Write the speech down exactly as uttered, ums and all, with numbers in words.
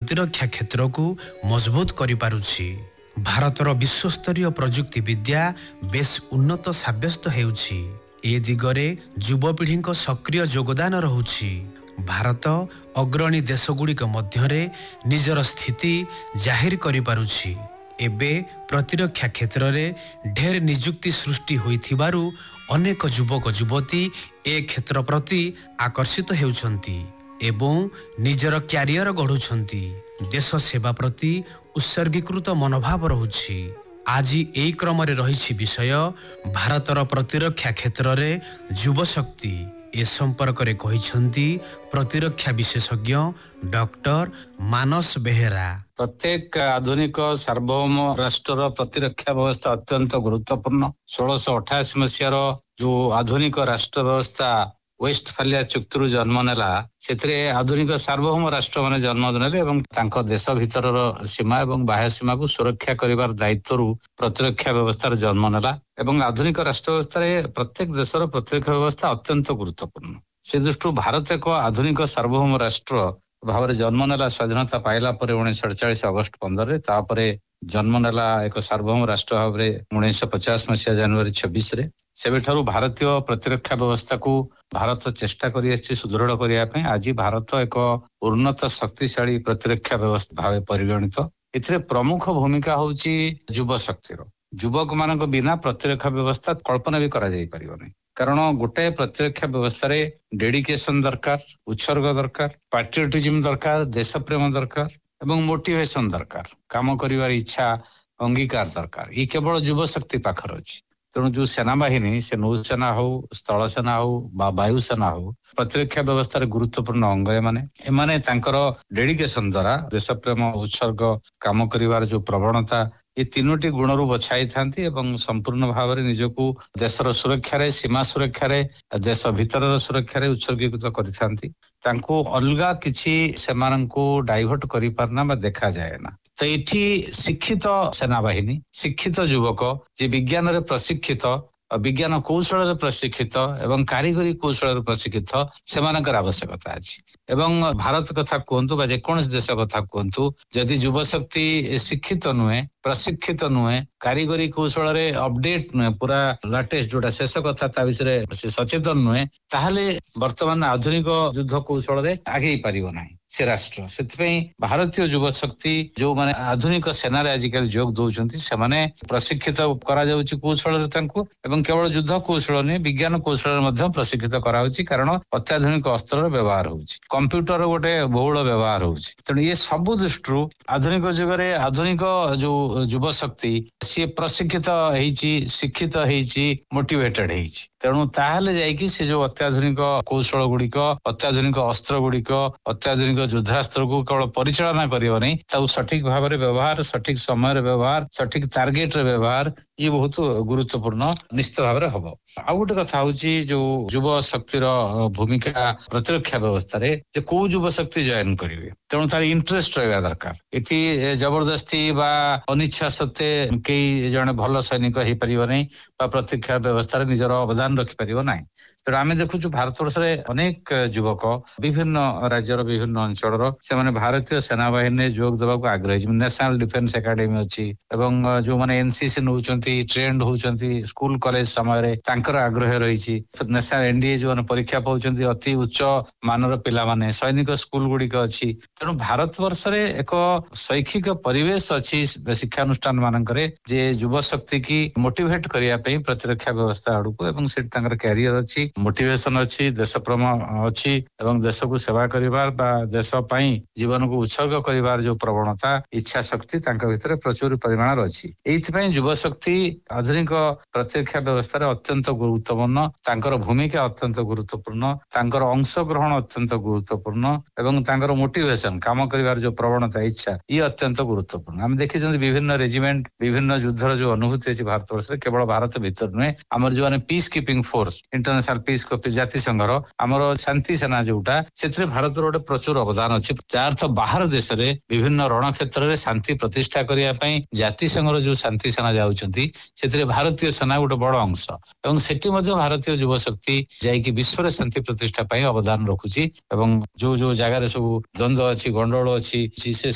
ପ୍ରତିରକ୍ଷା କ୍ଷେତ୍ରକୁ ମଜବୁତ କରିପାରୁଛି। ଭାରତର ବିଶ୍ୱସ୍ତରୀୟ ପ୍ରଯୁକ୍ତି ବିଦ୍ୟା ବେଶ ଉନ୍ନତ ସାବ୍ୟସ୍ତ ହେଉଛି। ଏ ଦିଗରେ ଯୁବପିଢ଼ିଙ୍କ ସକ୍ରିୟ ଯୋଗଦାନ ରହୁଛି। ଭାରତ ଅଗ୍ରଣୀ ଦେଶଗୁଡ଼ିକ ମଧ୍ୟରେ ନିଜର ସ୍ଥିତି ଜାହିର କରିପାରୁଛି। ଏବେ ପ୍ରତିରକ୍ଷା କ୍ଷେତ୍ରରେ ଢେର ନିଯୁକ୍ତି ସୃଷ୍ଟି ହୋଇଥିବାରୁ ଅନେକ ଯୁବକ ଯୁବତୀ ଏ କ୍ଷେତ୍ର ପ୍ରତି ଆକର୍ଷିତ ହେଉଛନ୍ତି ଏବଂ ନିଜର କ୍ୟାରିୟର ଗଢ଼ୁଛନ୍ତି। ଦେଶ ସେବା ପ୍ରତି ଉତ୍ସର୍ଗୀକୃତ ମନୋଭାବ ରହୁଛି। ଆଜି ଏହି କ୍ରମରେ ରହିଛି ବିଷୟ ଭାରତର ପ୍ରତିରକ୍ଷା କ୍ଷେତ୍ରରେ ଯୁବଶକ୍ତି। ଏ ସମ୍ପର୍କରେ କହିଛନ୍ତି ପ୍ରତିରକ୍ଷା ବିଶେଷଜ୍ଞ ଡକ୍ଟର ମାନସ ବେହେରା। प्रत्येक आधुनिक सार्वभौम राष्ट्र प्रतिरक्षा व्यवस्था अत्यंत गुरुत्वपूर्ण। षोलश अठाशी मसीहार जो आधुनिक राष्ट्र व्यवस्था वेस्टफालिया चुक्ति जन्म नेला से आधुनिक सार्वभौम राष्ट्र माने जन्म नेले एवं तांको देश भीतर सीमा एवं बाह्य सीमा को सुरक्षा करिवार दायित्व प्रतिरक्षा व्यवस्था जन्म नेला एवं आधुनिक राष्ट्र व्यवस्था प्रत्येक देशर प्रतिरक्षा व्यवस्था अत्यंत गुरुत्वपूर्ण। से दृष्टि भारत एक आधुनिक सार्वभौम राष्ट्र भाव जन्म नेला स्वाधीनता पाइला पर उन्नीस अड़चाश अगस्ट पंद्रह तापर जन्म नेला एक सार्वभौम राष्ट्र भाव उन्नीस पचास मसीहा जनवरी छब्बीस रे सेबेठारु भारतीय प्रतिरक्षा व्यवस्था को भारत चेष्टा करि अछि सुदृढ़ करिया पे आज भारत एक उन्नत शक्तिशाली प्रतिरक्षा व्यवस्था भाव परिगणित। एथिरे प्रमुख भूमिका होची युवा शक्तिर। युवक मानक बिना प्रतिरक्षा व्यवस्था कल्पना भी करा जाई परिबो नै, कारण गोटे प्रतिरक्षा व्यवस्था रे डेडिकेशन दरकार, उत्सर्ग दरकार, पैट्रियोटिज्म दरकार, देश प्रेम दरकार एवं मोटिवेशन दरकार, काम करिवार इच्छा अंगीकार दरकार। ये केवल युवा शक्ति पाखर अछि। तेणु जो सेना बाहिनी से नौसेना हो, स्थल सेना हो बा वायुसेना हो, प्रतिरक्षा व्यवस्था गुरुत्वपूर्ण अंग एमाने एमाने तांकर डेडिकेशन द्वारा देश प्रेम, उत्सर्ग, काम करिवार जो प्रवणता ये तीनोटी गुणरू बछाई थांती एवं संपूर्ण भाव में निजको देशर सुरक्षा रे, सीमा सुरक्षा रे, देश भीतर सुरक्षा रे उत्सर्गीकृत करि थांती। तांको अलगा किछि सेमानंको डाइवर्ट करि पारना बा देखा जाए ना। तो एठी शिक्षित सेना बाहिनी, शिक्षित युवक जे विज्ञान रे प्रशिक्षित, विज्ञान कौशल रे प्रशिक्षित एवं कारीगरी कौशल रे प्रशिक्षित सेमानकर आवश्यकता अछि। एवं भारत कथा कहतु बा जेकोन देश कथा कहतु जदि युव शक्ति शिक्षित नुहे, प्रशिक्षित नुहे, कारीगरी कौशल रे अपडेट नुहे, पूरा लेटेस्ट जोटा शेष कथा ता विषय से सचेतन नुहे, ताहले वर्तमान आधुनिक युद्ध कौशल रे आगे पारिबो नाही से राष्ट्र। से भारतीय युव शक्ति जो माने आधुनिक सेना रे आजिकल जोग दौरान से माने प्रशिक्षित करा जाउची कौशल रे तांको एवं केवल युद्ध कौशल नहीं विज्ञान कौशल मध्य प्रशिक्षित करा होची, कारण अत्याधुनिक अस्त्र व्यवहार होची, कंप्यूटर गोटे बहुल व्यवहार होची। तेणु ये सब दृष्टि आधुनिक युग रे आधुनिक जो युव शक्ति सी प्रशिक्षित हेची, शिक्षित हेची, मोटिवेटेड हेची। तेणु ताहले जाइकी से जो अत्याधुनिक कौशल गुड़िक, अत्याधुनिक अस्त्र गुड़िक, अत्याधुनिक युद्धास्त्र को केवल परिचालना करियो नहीं, ताऊ सठिक भाव रे व्यवहार, सठिक समय रे व्यवहार, सठिक टार्गेट रे व्यवहार ये बहुत गुरुत्वपूर्ण निश्चित भाव रे हबो। आ गोटे कथा होची जो युव शक्तिर भूमिका प्रतिरक्षा व्यवस्था रे जे को युव शक्ति जॉइन करिवे, तेणु तार इंटरेस्ट रहबा दरकार। एठी जबरदस्ती बा अनिच्छा सत्ते केई जने भलो सैनिक हे परिबो नहीं बा प्रतिरक्षा व्यवस्था रे निजर अवदान रखि परिबो नहीं। तेणु आमे देखुछु भारत वर्ष रे अनेक युवक विभिन्न राज्यर विभिन्न अंचल से माने भारतीय सेना बाहिनी जोग देबाक आग्रही। नेशनल डिफेंस एकेडमी अछि एवं जो माने एनसीसी नउचंती, ट्रेंड होचंती स्कूल कॉलेज समय रे तांकर आग्रह रहिछि। नेशनल एनडीए जो माने परीक्षा पाउचंती अति उच्च मानर पिला माने सैनिक स्कूल गुडी का अछि। तेणु भारत वर्ष रे एक शैक्षिक परिवेश अछि शिक्षानुष्ठान मानकरे जे युवा शक्ति की मोटिवेट करिया पे प्रतिरक्षा व्यवस्था आडको एवं से तांकर कैरियर अछि, मोटिवेशन अछि, देशप्रेम अछि एवं देश को सेवा करिवार बा देश पाई जीवन को उत्सर्ग करिवार जो प्रवणता, इच्छा शक्ति तांका भितर प्रचुर परिमाण अछि। एथि पई युवा शक्ति आधुनिक प्रतिरक्षा व्यवस्था रे अत्यंत गुरुत्वपूर्ण, तांकर भूमिका अत्यंत गुरुत्वपूर्ण, तांकर अंशग्रहण अत्यंत गुरुत्वपूर्ण एवं तांकर मोटिवेशन काम करिवार जो प्रवणता, इच्छा ये अत्यंत गुरुत्वपूर्ण। हम देखि जंती विभिन्न रेजिमेंट, विभिन्न युद्धर जो अनुभूति अछि भारत वर्ष रे केवल भारत भीतर नुहे, हमर जो माने peace keeping force, international peace keeping जाति संघर हमर शांति सेना जोटा सेथरे भारत रो प्रचुर अवदान अछि। चार्थ बाहर देश रे विभिन्न रण क्षेत्र रे शांति प्रतिष्ठा करिया पई जाति संघर जो शांति सेना जाउचंती सेथरे भारतीय सेना गोटे बड़ अंश एवं सेठी मध्ये भारतीय युवा शक्ति जाई कि विश्व रे शांति प्रतिष्ठा पई अवदान रखुची एवं जो जो जगह रे सब द्वंद्व अछि, गंडोळ अछि, से